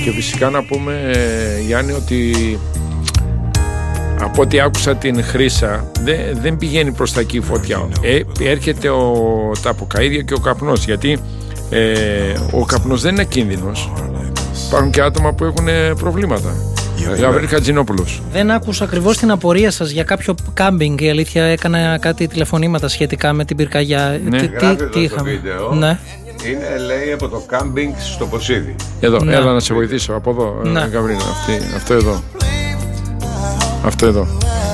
Και φυσικά να πούμε, Γιάννη, ότι από ό,τι άκουσα την Χρύσα, δεν πηγαίνει προς τα εκεί η φωτιά. Έρχεται τα αποκαΐδια και ο καπνός, γιατί ο καπνός δεν είναι κίνδυνος. Υπάρχουν και άτομα που έχουν προβλήματα. Γαβρίλ Χατζηνόπουλος. Δεν άκουσα ακριβώς την απορία σας για κάποιο κάμπινγκ. Η αλήθεια, έκανα κάτι τηλεφωνήματα σχετικά με την πυρκαγιά. Ναι. Τι είχαμε. Βίντεο. Ναι. Είναι, λέει, από το κάμπινγκ στο Ποσίδι. Εδώ, ναι. Έλα να σε βοηθήσω από εδώ, ναι. Γαβρίλ, αυτό εδώ. Αυτό εδώ.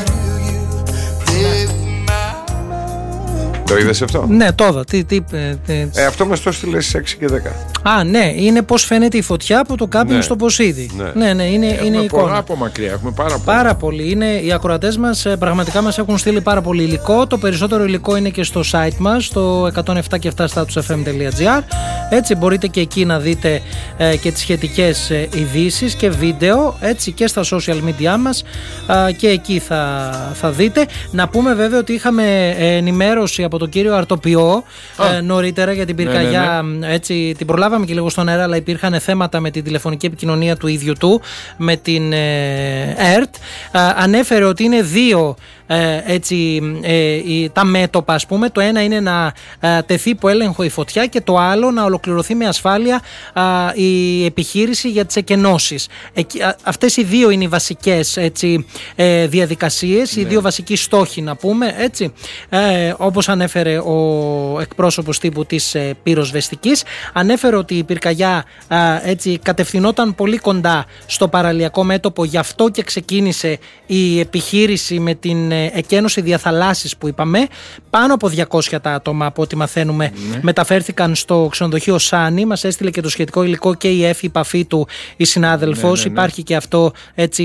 Το είδες αυτό? Ναι, το είδα. Αυτό μας το στείλε στις 6 και 10. Α, ναι, είναι πώς φαίνεται η φωτιά από το κάμπινγκ στο Ποσίδι. Ναι, είναι εικόνα. Πολλά από μακριά, έχουμε πάρα πολύ. Οι ακροατές μας πραγματικά μας έχουν στείλει πάρα πολύ υλικό. Το περισσότερο υλικό είναι και στο site μας, στο 107.7statusfm.gr. Έτσι μπορείτε και εκεί να δείτε και τις σχετικές ειδήσεις και βίντεο, έτσι, και στα social media μας, και εκεί θα δείτε. Να πούμε βέβαια ότι είχαμε ενημέρωση από τον κύριο Αρτοπιό νωρίτερα για την πυρκαγιά. Ναι. Έτσι, την προλάβαμε και λίγο στον αέρα, αλλά υπήρχαν θέματα με την τηλεφωνική επικοινωνία του ίδιου του με την ΕΡΤ. Ανέφερε ότι είναι δύο τα μέτωπα, ας πούμε. Το ένα είναι να τεθεί υπό έλεγχο η φωτιά και το άλλο να ολοκληρωθεί με ασφάλεια η επιχείρηση για τις εκενώσεις. Αυτές οι δύο είναι οι βασικές, έτσι, διαδικασίες, οι δύο βασικοί στόχοι, να πούμε, έτσι. Όπως ανέφερε ο εκπρόσωπος τύπου της πυροσβεστικής, ανέφερε ότι η πυρκαγιά έτσι κατευθυνόταν πολύ κοντά στο παραλιακό μέτωπο, γι' αυτό και ξεκίνησε η επιχείρηση με την εκένωση διαθαλάσσης που είπαμε. Πάνω από 200 τα άτομα, από ό,τι μαθαίνουμε, μεταφέρθηκαν στο ξενοδοχείο Σάνι. Μας έστειλε και το σχετικό υλικό και η Εφη Παφή του, η συνάδελφος. Υπάρχει και αυτό, έτσι,